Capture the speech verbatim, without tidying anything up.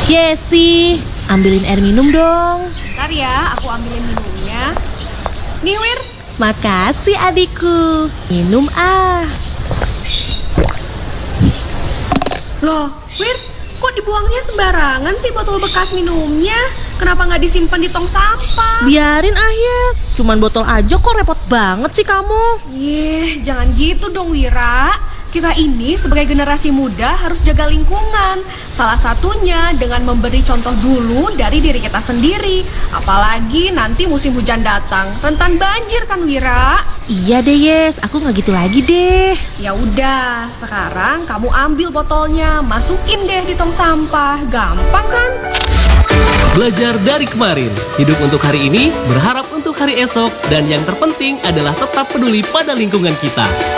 Yesi, ambilin air minum dong. Bentar ya, aku ambilin minumnya. Nih Wir. Makasih adikku. Minum ah. Loh, Wir, kok dibuangnya sembarangan sih botol bekas minumnya? Kenapa nggak disimpan di tong sampah? Biarin ah ya, cuman botol aja kok repot banget sih kamu. Yeh, jangan gitu dong Wira. Kita ini sebagai generasi muda harus jaga lingkungan. Salah satunya dengan memberi contoh dulu dari diri kita sendiri. Apalagi nanti musim hujan datang, rentan banjir kan Wira? Iya deh Yes, aku nggak gitu lagi deh. Ya udah, sekarang kamu ambil botolnya, masukin deh di tong sampah. Gampang kan? Belajar dari kemarin, hidup untuk hari ini, berharap untuk hari esok, dan yang terpenting adalah tetap peduli pada lingkungan kita.